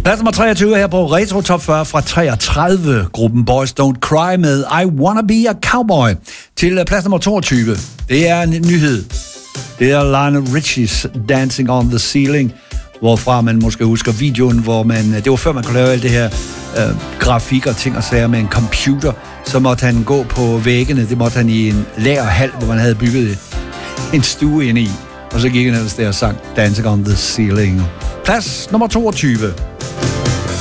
Plads nummer 23 her på Retro Top 40 fra 33. Gruppen Boys Don't Cry med I Wanna Be a Cowboy. Til plads nummer 22. Det er en nyhed. Det er Lionel Richie's Dancing on the Ceiling, hvorfra man måske husker videoen, hvor det var før man kunne lave alt det her grafik og ting og sager med en computer. Så måtte han gå på væggene. Det måtte han i en lagerhal, hvor man havde bygget en stue inde i. Og så gik han ellers der og sang Dancing on the Ceiling. Plads nummer 22.